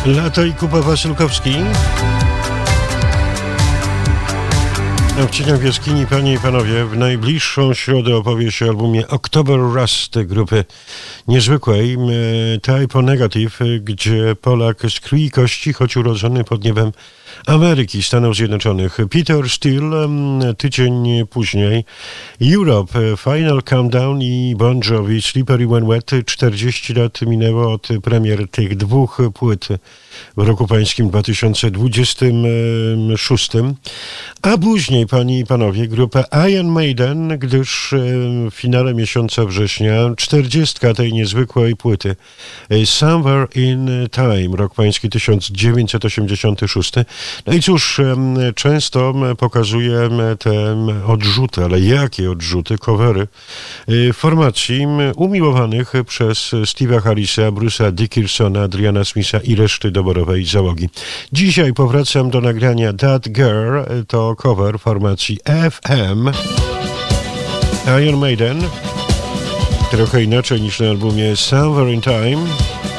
Lato i Kuba Wasylkowski. W cieniach w jaskini, panie i panowie, w najbliższą środę opowie się o albumie October Rust grupy niezwykłej Type O Negative, gdzie Polak z krwi i kości, choć urodzony pod niebem Ameryki, Stanów Zjednoczonych. Peter Steele tydzień później, Europe, Final Countdown i Bon Jovi, Slippery When Wet. 40 lat minęło od premier tych dwóch płyt w roku pańskim 2026. A później, panie i panowie, grupa Iron Maiden, gdyż w finale miesiąca września 40 tej niezwykłej płyty Somewhere in Time, rok pański 1986. No i cóż, często pokazuję te odrzuty, ale jakie odrzuty, covery formacji umiłowanych przez Steve'a Harrisa, Bruce'a Dickinsona, Adriana Smitha i reszty doborowej załogi. Dzisiaj powracam do nagrania That Girl, to cover formacji FM. Iron Maiden, trochę inaczej niż na albumie Somewhere in Time.